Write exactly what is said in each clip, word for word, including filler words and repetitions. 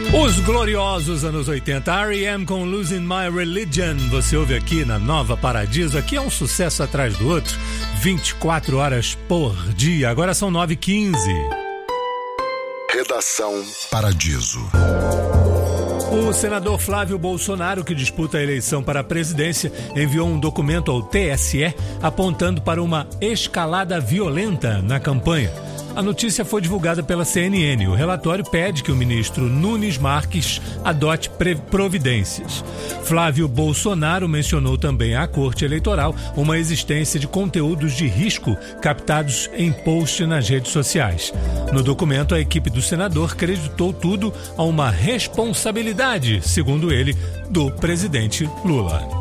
Os gloriosos anos oitenta, R E M com Losing My Religion, você ouve aqui na Nova Paradiso. Aqui é um sucesso atrás do outro, vinte e quatro horas por dia. Agora são nove e quinze. Redação Paradiso. O senador Flávio Bolsonaro, que disputa a eleição para a presidência, enviou um documento ao T S E apontando para uma escalada violenta na campanha. A notícia foi divulgada pela C N N. O relatório pede que o ministro Nunes Marques adote providências. Flávio Bolsonaro mencionou também à Corte Eleitoral uma existência de conteúdos de risco captados em post nas redes sociais. No documento, a equipe do senador creditou tudo a uma responsabilidade, segundo ele, do presidente Lula.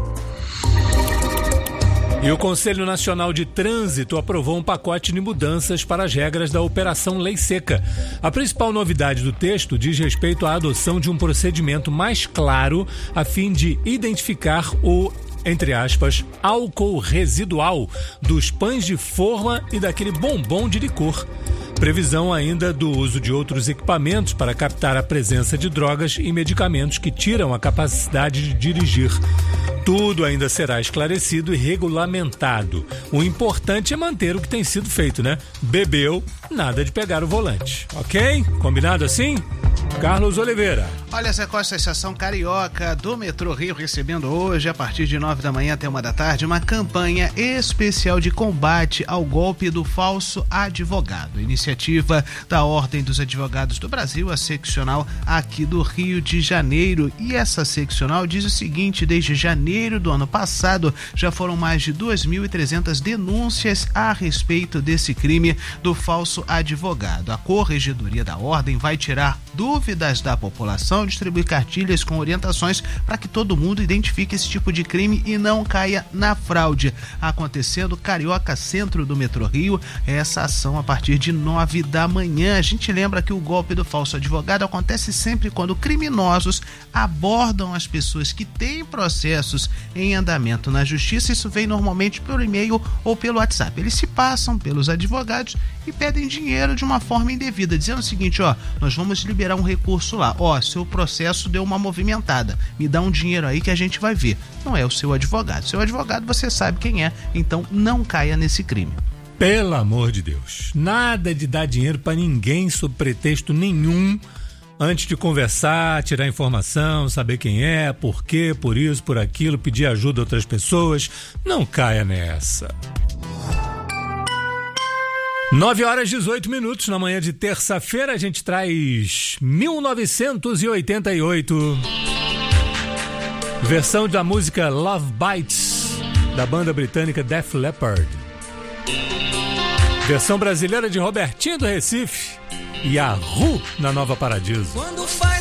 E o Conselho Nacional de Trânsito aprovou um pacote de mudanças para as regras da Operação Lei Seca. A principal novidade do texto diz respeito à adoção de um procedimento mais claro a fim de identificar o, entre aspas, álcool residual dos pães de forma e daquele bombom de licor. Previsão ainda do uso de outros equipamentos para captar a presença de drogas e medicamentos que tiram a capacidade de dirigir. Tudo ainda será esclarecido e regulamentado. O importante é manter o que tem sido feito, né? Bebeu, nada de pegar o volante. Ok? Combinado assim? Carlos Oliveira. Olha, Zé Costa, a estação Carioca do Metrô Rio recebendo hoje, a partir de nove da manhã até uma da tarde, uma campanha especial de combate ao golpe do falso advogado. Iniciativa da Ordem dos Advogados do Brasil, a seccional aqui do Rio de Janeiro. E essa seccional diz o seguinte: desde janeiro do ano passado, já foram mais de duas mil e trezentas denúncias a respeito desse crime do falso advogado. A Corregedoria da Ordem vai tirar dúvidas da população, distribuir cartilhas com orientações para que todo mundo identifique esse tipo de crime e não caia na fraude. Acontecendo Carioca, centro do Metrô Rio, essa ação a partir de nove da manhã. A gente lembra que o golpe do falso advogado acontece sempre quando criminosos abordam as pessoas que têm processos em andamento na justiça. Isso vem normalmente pelo e-mail ou pelo WhatsApp. Eles se passam pelos advogados e pedem dinheiro de uma forma indevida, dizendo o seguinte: ó, nós vamos liberar um recurso lá, ó, seu processo deu uma movimentada, me dá um dinheiro aí que a gente vai ver. Não é o seu advogado. Seu advogado você sabe quem é, então não caia nesse crime. Pelo amor de Deus, nada de dar dinheiro para ninguém sob pretexto nenhum, antes de conversar, tirar informação, saber quem é, por quê, por isso, por aquilo, pedir ajuda a outras pessoas. Não caia nessa. nove horas e dezoito minutos, na manhã de terça-feira, a gente traz mil novecentos e oitenta e oito. Versão da música Love Bites, da banda britânica Def Leppard. Versão brasileira de Robertinho do Recife e a Ru na Nova Paradiso.